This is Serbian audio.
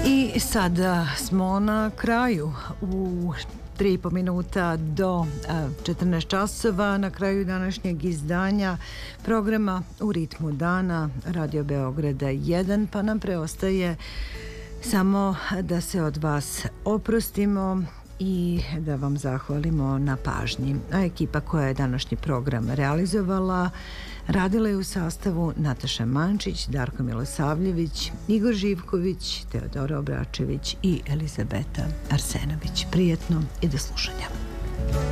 I sada smo na kraju u 3,5 minuta do 14 časova na kraju današnjeg izdanja programa U ritmu dana Radio Beograda 1, pa nam preostaje samo da se od vas oprostimo i da vam zahvalimo na pažnji. A ekipa koja je današnji program realizovala radila je u sastavu Nataša Mančić, Darko Milosavljević, Igor Živković, Teodora Obračević i Elizabeta Arsenović. Prijetno i do slušanja.